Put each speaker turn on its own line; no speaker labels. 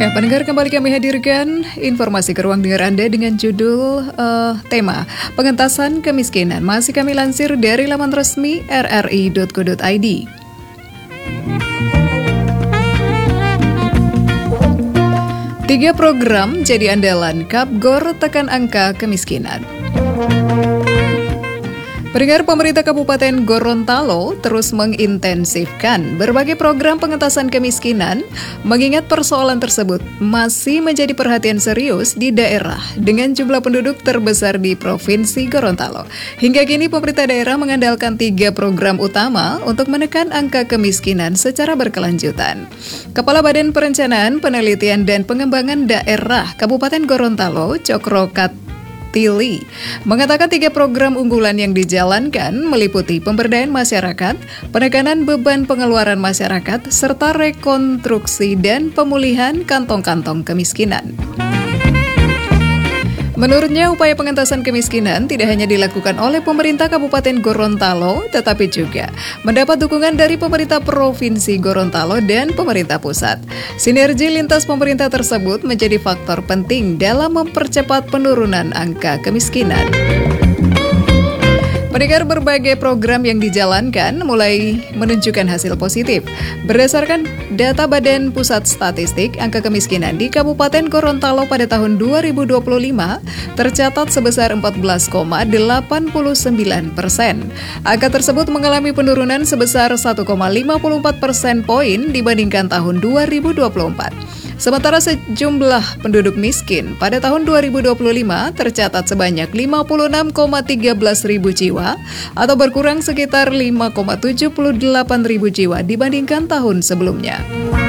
Ya, pendengar, kembali kami hadirkan informasi ke ruang dengar Anda dengan judul tema pengentasan kemiskinan. Masih kami lansir dari laman resmi rri.co.id. Tiga program jadi andalan Kapgor tekan angka kemiskinan. Pendengar, pemerintah Kabupaten Gorontalo terus mengintensifkan berbagai program pengentasan kemiskinan, mengingat persoalan tersebut masih menjadi perhatian serius di daerah dengan jumlah penduduk terbesar di Provinsi Gorontalo. Hingga kini pemerintah daerah mengandalkan 3 program utama untuk menekan angka kemiskinan secara berkelanjutan. Kepala Badan Perencanaan, Penelitian dan Pengembangan Daerah Kabupaten Gorontalo, Cokro Tili, mengatakan 3 program unggulan yang dijalankan meliputi pemberdayaan masyarakat, penekanan beban pengeluaran masyarakat, serta rekonstruksi dan pemulihan kantong-kantong kemiskinan. Menurutnya, upaya pengentasan kemiskinan tidak hanya dilakukan oleh pemerintah Kabupaten Gorontalo, tetapi juga mendapat dukungan dari pemerintah Provinsi Gorontalo dan pemerintah pusat. Sinergi lintas pemerintah tersebut menjadi faktor penting dalam mempercepat penurunan angka kemiskinan. Pendengar, berbagai program yang dijalankan mulai menunjukkan hasil positif. Berdasarkan data Badan Pusat Statistik, angka kemiskinan di Kabupaten Gorontalo pada tahun 2025 tercatat sebesar 14,89%. Angka tersebut mengalami penurunan sebesar 1,54% poin dibandingkan tahun 2024. Sementara sejumlah penduduk miskin pada tahun 2025 tercatat sebanyak 56,13 ribu jiwa atau berkurang sekitar 5,78 ribu jiwa dibandingkan tahun sebelumnya.